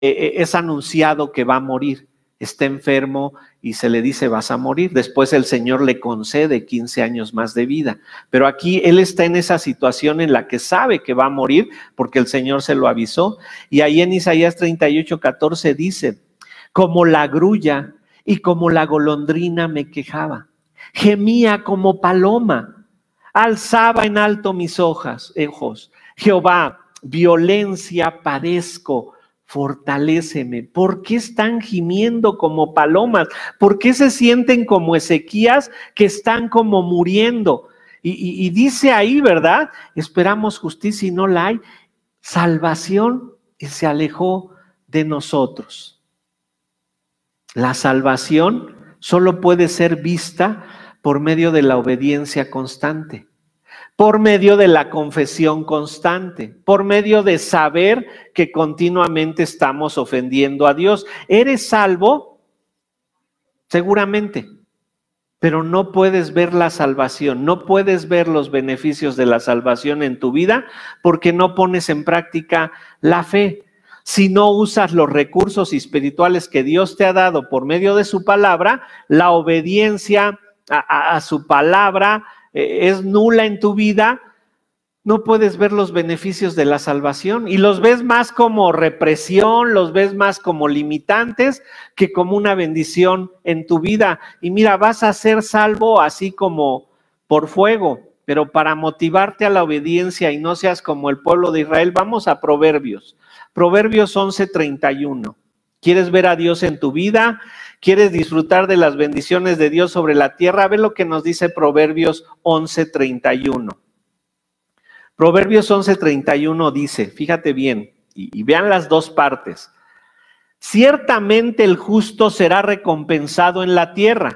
es anunciado que va a morir. Está enfermo y se le dice vas a morir. Después el Señor le concede 15 años más de vida. Pero aquí él está en esa situación en la que sabe que va a morir porque el Señor se lo avisó. Y ahí en Isaías 38:14 dice, como la grulla y como la golondrina me quejaba, gemía como paloma, alzaba en alto mis ojos. Jehová, violencia padezco, fortaléceme. ¿Por qué están gimiendo como palomas? ¿Por qué se sienten como Ezequías que están como muriendo? Y dice ahí, ¿verdad? Esperamos justicia y no la hay. Salvación y se alejó de nosotros. La salvación solo puede ser vista por medio de la obediencia constante, por medio de la confesión constante, por medio de saber que continuamente estamos ofendiendo a Dios. ¿Eres salvo? Seguramente, pero no puedes ver la salvación, no puedes ver los beneficios de la salvación en tu vida porque no pones en práctica la fe. Si no usas los recursos espirituales que Dios te ha dado por medio de su palabra, la obediencia a su palabra es nula en tu vida, no puedes ver los beneficios de la salvación y los ves más como represión, los ves más como limitantes que como una bendición en tu vida. Y mira, vas a ser salvo así como por fuego, pero para motivarte a la obediencia y no seas como el pueblo de Israel, vamos a Proverbios. Proverbios 11:31. ¿Quieres ver a Dios en tu vida? ¿Quieres disfrutar de las bendiciones de Dios sobre la tierra? Ve lo que nos dice Proverbios 11:31. Proverbios 11:31 dice, fíjate bien, y vean las dos partes. Ciertamente el justo será recompensado en la tierra,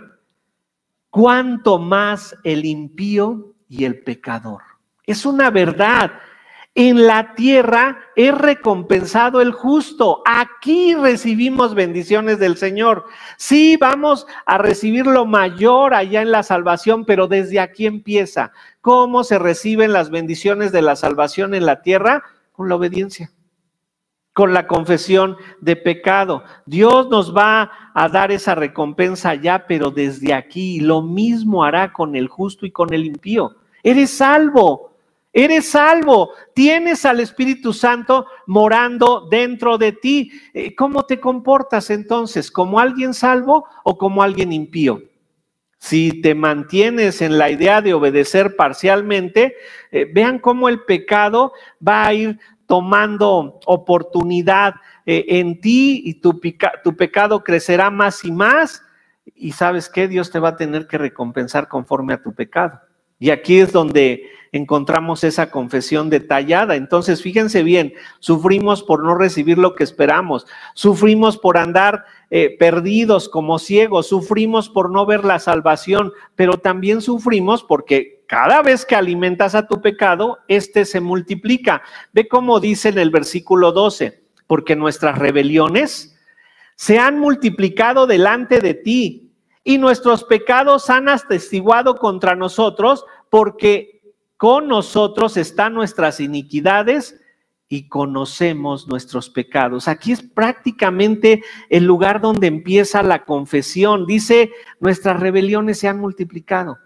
cuanto más el impío y el pecador. Es una verdad. En la tierra es recompensado el justo. Aquí recibimos bendiciones del Señor. Sí, vamos a recibir lo mayor allá en la salvación, pero desde aquí empieza. ¿Cómo se reciben las bendiciones de la salvación en la tierra? Con la obediencia, con la confesión de pecado. Dios nos va a dar esa recompensa allá, pero desde aquí. Lo mismo hará con el justo y con el impío. Eres salvo. Eres salvo, tienes al Espíritu Santo morando dentro de ti. ¿Cómo te comportas entonces? ¿Como alguien salvo o como alguien impío? Si te mantienes en la idea de obedecer parcialmente, vean cómo el pecado va a ir tomando oportunidad en ti y tu pecado crecerá más y más. Y ¿sabes qué? Dios te va a tener que recompensar conforme a tu pecado. Y aquí es donde encontramos esa confesión detallada. Entonces, fíjense bien, sufrimos por no recibir lo que esperamos, sufrimos por andar perdidos como ciegos, sufrimos por no ver la salvación, pero también sufrimos porque cada vez que alimentas a tu pecado, se multiplica. Ve cómo dice en el versículo 12, porque nuestras rebeliones se han multiplicado delante de ti, y nuestros pecados han atestiguado contra nosotros, porque con nosotros están nuestras iniquidades y conocemos nuestros pecados. Aquí es prácticamente el lugar donde empieza la confesión. Dice, nuestras rebeliones se han multiplicado.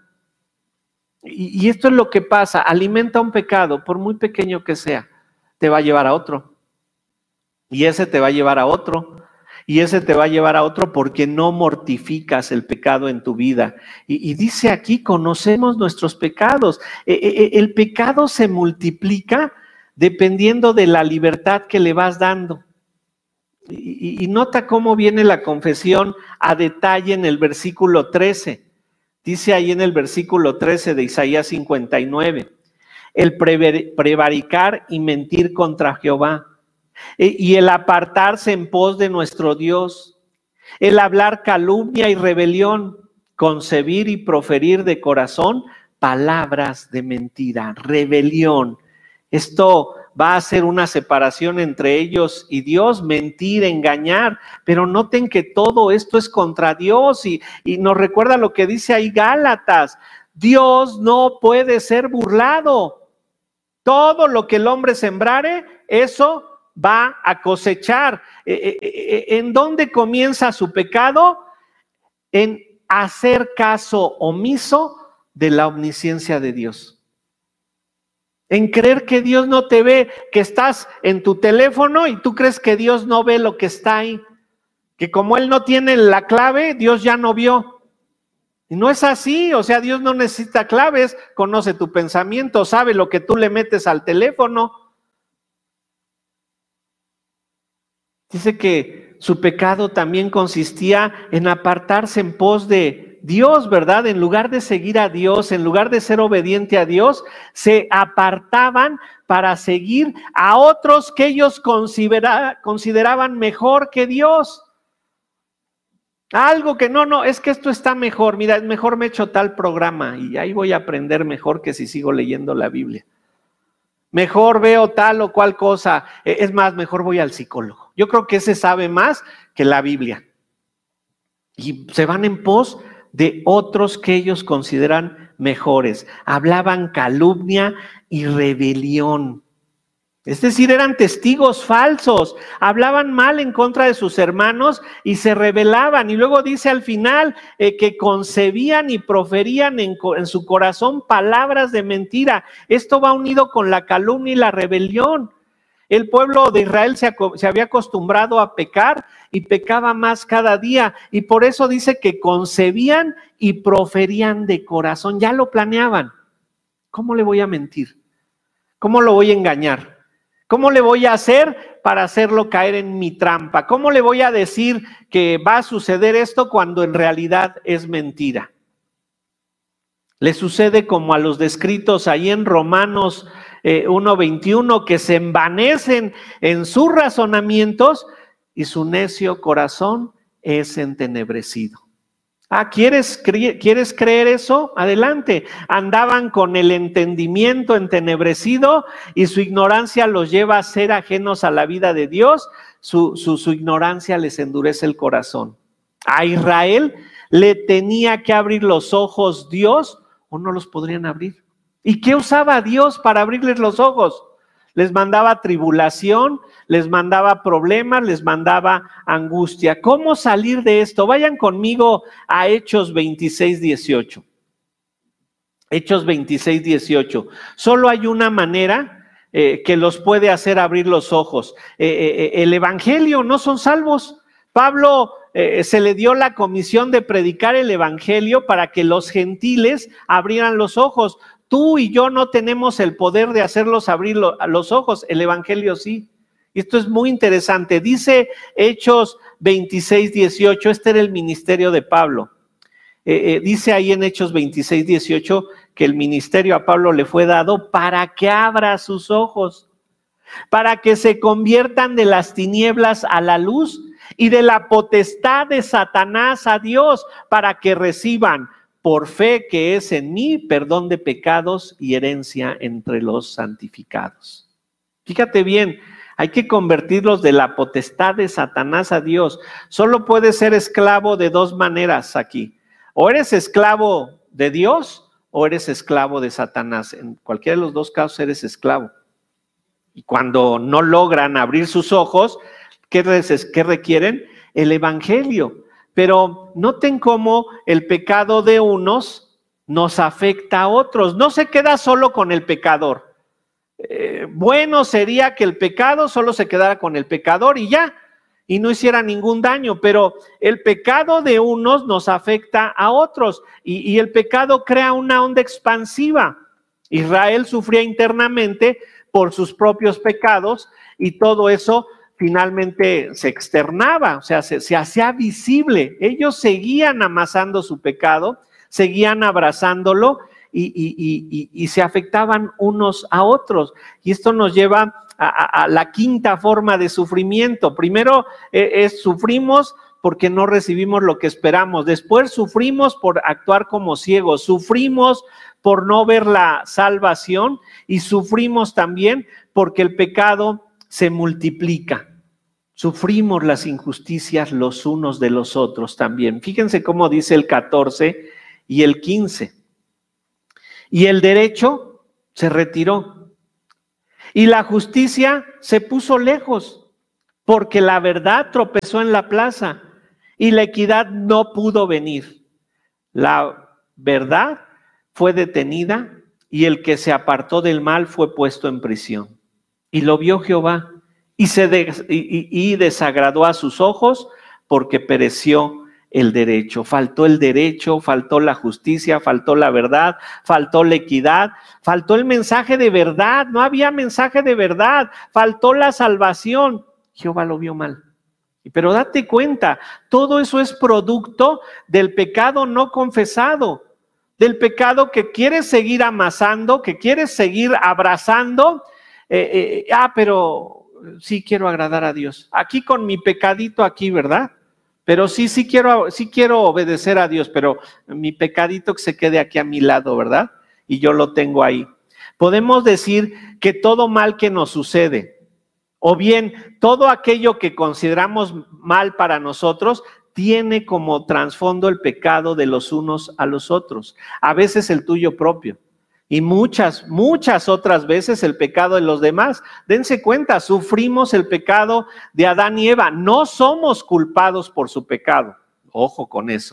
Y esto es lo que pasa, alimenta un pecado, por muy pequeño que sea, te va a llevar a otro. Y ese te va a llevar a otro. Y ese te va a llevar a otro porque no mortificas el pecado en tu vida. Y dice aquí, conocemos nuestros pecados. El pecado se multiplica dependiendo de la libertad que le vas dando. Y nota cómo viene la confesión a detalle en el versículo 13. Dice ahí en el versículo 13 de Isaías 59, el prevaricar y mentir contra Jehová, y el apartarse en pos de nuestro Dios, el hablar calumnia y rebelión, concebir y proferir de corazón palabras de mentira, rebelión. Esto va a ser una separación entre ellos y Dios, mentir, engañar, pero noten que todo esto es contra Dios y nos recuerda lo que dice ahí Gálatas, Dios no puede ser burlado. Todo lo que el hombre sembrare, eso va a cosechar. ¿En dónde comienza su pecado? En hacer caso omiso de la omnisciencia de Dios. En creer que Dios no te ve, que estás en tu teléfono y tú crees que Dios no ve lo que está ahí. Que como Él no tiene la clave, Dios ya no vio. Y no es así, o sea, Dios no necesita claves, conoce tu pensamiento, sabe lo que tú le metes al teléfono. Dice que su pecado también consistía en apartarse en pos de Dios, ¿verdad? En lugar de seguir a Dios, en lugar de ser obediente a Dios, se apartaban para seguir a otros que ellos consideraban mejor que Dios. Algo que no, es que esto está mejor, mira, mejor me echo tal programa y ahí voy a aprender mejor que si sigo leyendo la Biblia. Mejor veo tal o cual cosa, es más, mejor voy al psicólogo. Yo creo que ese sabe más que la Biblia. Y se van en pos de otros que ellos consideran mejores. Hablaban calumnia y rebelión. Es decir, eran testigos falsos, hablaban mal en contra de sus hermanos y se rebelaban. Y luego dice al final que concebían y proferían en su corazón palabras de mentira. Esto va unido con la calumnia y la rebelión. El pueblo de Israel se había acostumbrado a pecar y pecaba más cada día. Y por eso dice que concebían y proferían de corazón. Ya lo planeaban. ¿Cómo le voy a mentir? ¿Cómo lo voy a engañar? ¿Cómo le voy a hacer para hacerlo caer en mi trampa? ¿Cómo le voy a decir que va a suceder esto cuando en realidad es mentira? Le sucede como a los descritos ahí en Romanos 1:21, que se envanecen en sus razonamientos y su necio corazón es entenebrecido. ¿Quieres creer eso? Adelante. Andaban con el entendimiento entenebrecido y su ignorancia los lleva a ser ajenos a la vida de Dios. Su ignorancia les endurece el corazón. A Israel le tenía que abrir los ojos Dios o no los podrían abrir. ¿Y qué usaba Dios para abrirles los ojos? Les mandaba tribulación, les mandaba problemas, les mandaba angustia. ¿Cómo salir de esto? Vayan conmigo a Hechos 26:18. Hechos 26:18. Solo hay una manera que los puede hacer abrir los ojos. El evangelio, no son salvos. Pablo se le dio la comisión de predicar el evangelio para que los gentiles abrieran los ojos. Tú y yo no tenemos el poder de hacerlos abrir los ojos, el evangelio sí. Y esto es muy interesante. Dice Hechos 26:18, este era el ministerio de Pablo. Dice ahí en Hechos 26:18 que el ministerio a Pablo le fue dado para que abra sus ojos, para que se conviertan de las tinieblas a la luz y de la potestad de Satanás a Dios, para que reciban por fe que es en mí, perdón de pecados y herencia entre los santificados. Fíjate bien, hay que convertirlos de la potestad de Satanás a Dios. Solo puedes ser esclavo de dos maneras aquí. O eres esclavo de Dios o eres esclavo de Satanás. En cualquiera de los dos casos eres esclavo. Y cuando no logran abrir sus ojos, ¿qué requieren? El evangelio. Pero noten cómo el pecado de unos nos afecta a otros. No se queda solo con el pecador. Bueno sería que el pecado solo se quedara con el pecador y ya, y no hiciera ningún daño, pero el pecado de unos nos afecta a otros y el pecado crea una onda expansiva. Israel sufría internamente por sus propios pecados y todo eso finalmente se externaba, o sea, se hacía visible. Ellos seguían amasando su pecado, seguían abrazándolo y se afectaban unos a otros. Y esto nos lleva a la quinta forma de sufrimiento. Primero sufrimos porque no recibimos lo que esperamos. Después sufrimos por actuar como ciegos. Sufrimos por no ver la salvación y sufrimos también porque el pecado se multiplica. Sufrimos las injusticias los unos de los otros también. Fíjense cómo dice el 14 y el 15. Y el derecho se retiró. Y la justicia se puso lejos, porque la verdad tropezó en la plaza y la equidad no pudo venir. La verdad fue detenida y el que se apartó del mal fue puesto en prisión. Y lo vio Jehová y desagradó a sus ojos, porque pereció el derecho, faltó la justicia, faltó la verdad, faltó la equidad, faltó el mensaje de verdad, no había mensaje de verdad, faltó la salvación. Jehová lo vio mal. Pero date cuenta, todo eso es producto del pecado no confesado, del pecado que quieres seguir amasando, que quieres seguir abrazando. Pero sí quiero agradar a Dios. Aquí con mi pecadito aquí, ¿verdad? Pero sí quiero obedecer a Dios, pero mi pecadito que se quede aquí a mi lado, ¿verdad? Y yo lo tengo ahí. Podemos decir que todo mal que nos sucede, o bien todo aquello que consideramos mal para nosotros, tiene como trasfondo el pecado de los unos a los otros. A veces el tuyo propio. Y muchas otras veces el pecado de los demás. Dense cuenta, sufrimos el pecado de Adán y Eva. No somos culpados por su pecado. Ojo con eso.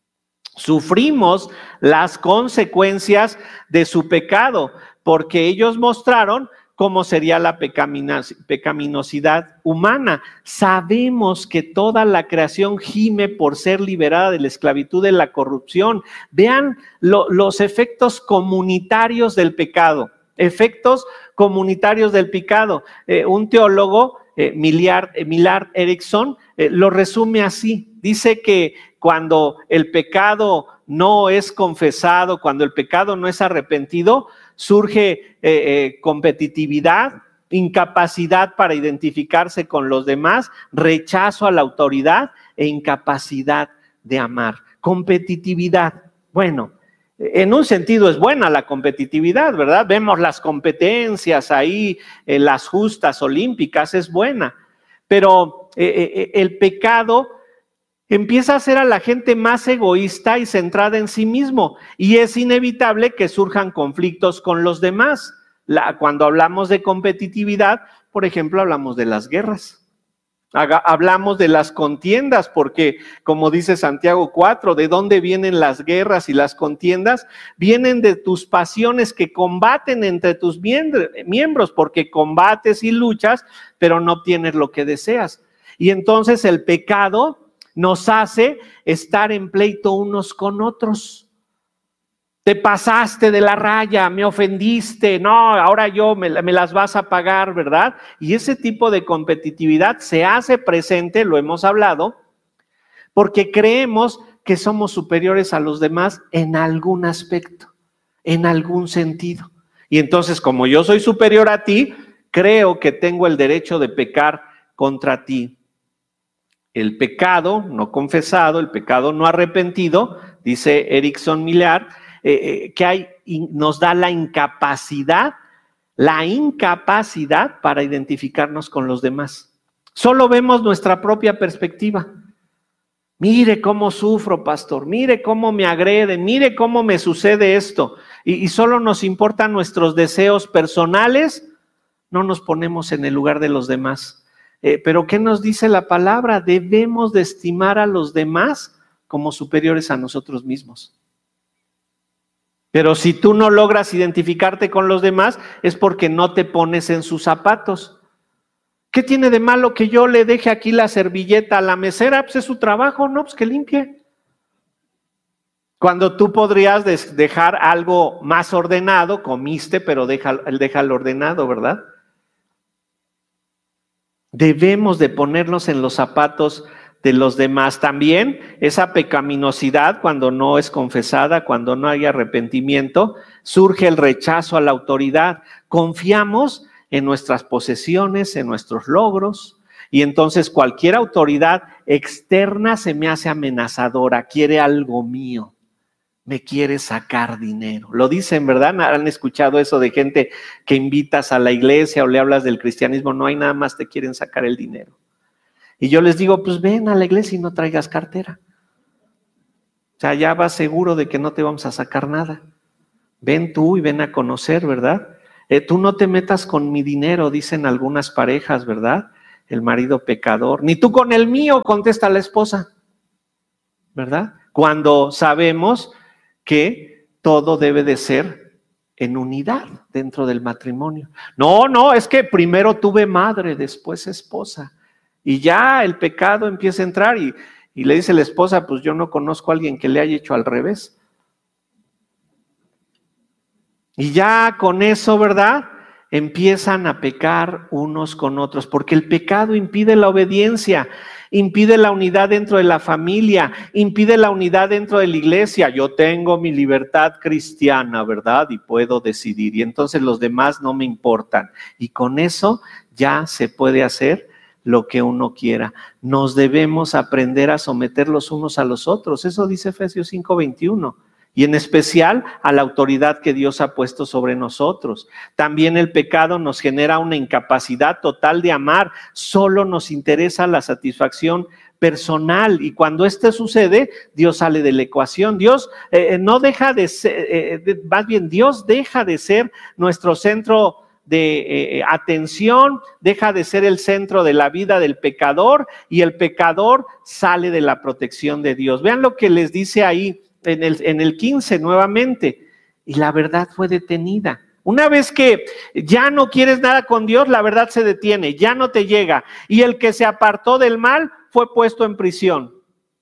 Sufrimos las consecuencias de su pecado, porque ellos mostraron cómo sería la pecaminosidad humana. Sabemos que toda la creación gime por ser liberada de la esclavitud de la corrupción. Vean los efectos comunitarios del pecado. Efectos comunitarios del pecado. Un teólogo, Millard Erickson, lo resume así. Dice que cuando el pecado no es confesado, cuando el pecado no es arrepentido, surge competitividad, incapacidad para identificarse con los demás, rechazo a la autoridad e incapacidad de amar. Competitividad. Bueno, en un sentido es buena la competitividad, ¿verdad? Vemos las competencias ahí, las justas olímpicas, es buena. Pero el pecado empieza a hacer a la gente más egoísta y centrada en sí mismo, y es inevitable que surjan conflictos con los demás. Cuando hablamos de competitividad, por ejemplo, hablamos de las guerras. Hablamos de las contiendas, porque como dice Santiago 4, ¿de dónde vienen las guerras y las contiendas? Vienen de tus pasiones que combaten entre tus miembros, porque combates y luchas, pero no obtienes lo que deseas. Y entonces el pecado nos hace estar en pleito unos con otros. Te pasaste de la raya, me ofendiste, no, ahora yo me las vas a pagar, ¿verdad? Y ese tipo de competitividad se hace presente, lo hemos hablado, porque creemos que somos superiores a los demás en algún aspecto, en algún sentido. Y entonces, como yo soy superior a ti, creo que tengo el derecho de pecar contra ti. El pecado no confesado, el pecado no arrepentido, dice Erickson Millard, nos da la incapacidad para identificarnos con los demás. Solo vemos nuestra propia perspectiva. Mire cómo sufro, pastor, mire cómo me agreden, mire cómo me sucede esto. Y solo nos importan nuestros deseos personales, no nos ponemos en el lugar de los demás. Pero ¿qué nos dice la palabra? Debemos de estimar a los demás como superiores a nosotros mismos. Pero si tú no logras identificarte con los demás, es porque no te pones en sus zapatos. ¿Qué tiene de malo que yo le deje aquí la servilleta a la mesera? Pues es su trabajo, ¿no? Pues que limpie. Cuando tú podrías dejar algo más ordenado, comiste, pero déjalo ordenado, ¿verdad? Debemos de ponernos en los zapatos de los demás. También esa pecaminosidad, cuando no es confesada, cuando no hay arrepentimiento, surge el rechazo a la autoridad. Confiamos en nuestras posesiones, en nuestros logros, y entonces cualquier autoridad externa se me hace amenazadora, quiere algo mío. Me quiere sacar dinero. Lo dicen, ¿verdad? ¿Han escuchado eso de gente que invitas a la iglesia o le hablas del cristianismo? No hay nada más, te quieren sacar el dinero. Y yo les digo, pues ven a la iglesia y no traigas cartera. O sea, ya vas seguro de que no te vamos a sacar nada. Ven tú y ven a conocer, ¿verdad? Tú no te metas con mi dinero, dicen algunas parejas, ¿verdad? El marido pecador. Ni tú con el mío, contesta la esposa, ¿verdad? Cuando sabemos que todo debe de ser en unidad dentro del matrimonio. No, es que primero tuve madre, después esposa. Y ya el pecado empieza a entrar y le dice la esposa, pues yo no conozco a alguien que le haya hecho al revés. Y ya con eso, ¿verdad? Empiezan a pecar unos con otros, porque el pecado impide la obediencia, impide la unidad dentro de la familia, impide la unidad dentro de la iglesia. Yo tengo mi libertad cristiana, ¿verdad? Y puedo decidir, y entonces los demás no me importan. Y con eso ya se puede hacer lo que uno quiera. Nos debemos aprender a someter los unos a los otros. Eso dice Efesios 5:21. Y en especial a la autoridad que Dios ha puesto sobre nosotros. También el pecado nos genera una incapacidad total de amar. Solo nos interesa la satisfacción personal, y cuando esto sucede, Dios sale de la ecuación. Dios no deja de ser, más bien Dios deja de ser nuestro centro de atención, deja de ser el centro de la vida del pecador, y el pecador sale de la protección de Dios. Vean lo que les dice ahí en el 15 nuevamente: y la verdad fue detenida. Una vez que ya no quieres nada con Dios, la verdad se detiene, ya no te llega. Y el que se apartó del mal fue puesto en prisión.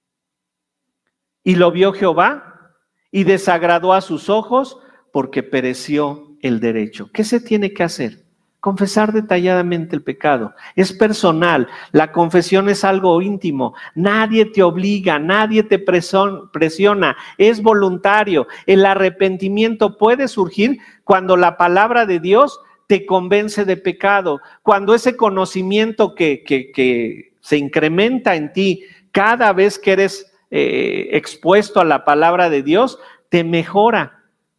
Y lo vio Jehová y desagradó a sus ojos, porque pereció el derecho. ¿Qué se tiene que hacer? Confesar detalladamente el pecado. Es personal. La confesión es algo íntimo. Nadie te obliga, nadie te presiona. Es voluntario. El arrepentimiento puede surgir cuando la palabra de Dios te convence de pecado. Cuando ese conocimiento que se incrementa en ti cada vez que eres expuesto a la palabra de Dios, te mejora.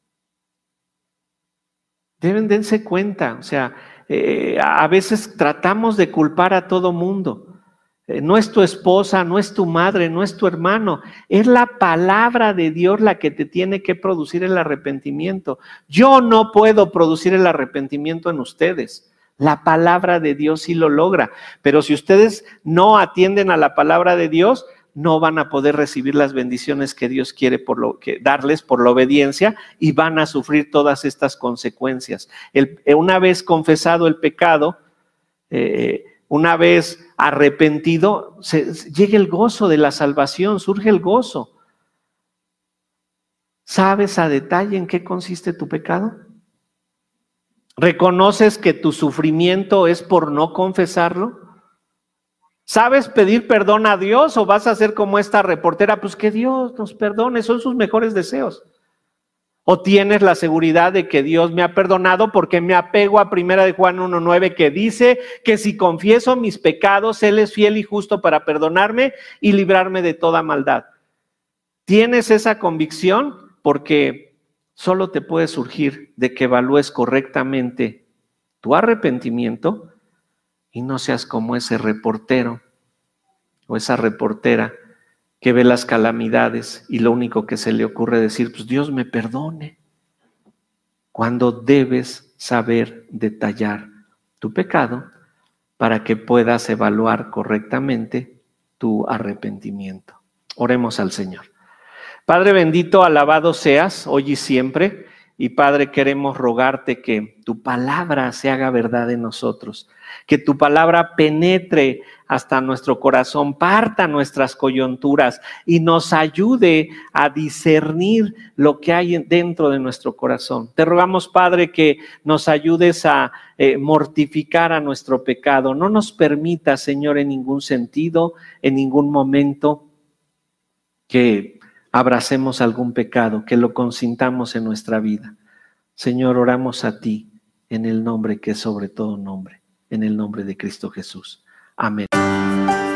Deben darse cuenta, o sea, a veces tratamos de culpar a todo mundo. No es tu esposa, no es tu madre, no es tu hermano. Es la palabra de Dios la que te tiene que producir el arrepentimiento. Yo no puedo producir el arrepentimiento en ustedes. La palabra de Dios sí lo logra. Pero si ustedes no atienden a la palabra de Dios, no van a poder recibir las bendiciones que Dios quiere darles por la obediencia, y van a sufrir todas estas consecuencias. Una vez confesado el pecado, una vez arrepentido, llega el gozo de la salvación, surge el gozo. ¿Sabes a detalle en qué consiste tu pecado? ¿Reconoces que tu sufrimiento es por no confesarlo? ¿Sabes pedir perdón a Dios, o vas a ser como esta reportera? Pues que Dios nos perdone, son sus mejores deseos. ¿O tienes la seguridad de que Dios me ha perdonado porque me apego a 1 de Juan 1:9, que dice que si confieso mis pecados, Él es fiel y justo para perdonarme y librarme de toda maldad? ¿Tienes esa convicción? Porque solo te puede surgir de que evalúes correctamente tu arrepentimiento y no seas como ese reportero o esa reportera que ve las calamidades y lo único que se le ocurre decir, pues Dios me perdone, cuando debes saber detallar tu pecado para que puedas evaluar correctamente tu arrepentimiento. Oremos al Señor. Padre bendito, alabado seas hoy y siempre. Y Padre, queremos rogarte que tu palabra se haga verdad en nosotros, que tu palabra penetre hasta nuestro corazón, parta nuestras coyunturas y nos ayude a discernir lo que hay dentro de nuestro corazón. Te rogamos, Padre, que nos ayudes a mortificar a nuestro pecado. No nos permita, Señor, en ningún sentido, en ningún momento, que abracemos algún pecado, que lo consintamos en nuestra vida. Señor, oramos a ti en el nombre que es sobre todo nombre, en el nombre de Cristo Jesús. Amén.